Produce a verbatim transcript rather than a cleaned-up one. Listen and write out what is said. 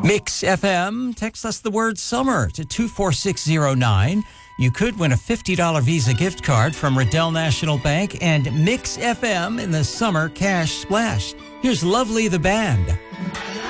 Mix F M, text us the word summer to two four six zero nine. You could win a fifty dollars Visa gift card from Riddell National Bank and Mix F M in the Summer Cash Splash. Here's Lovely the Band.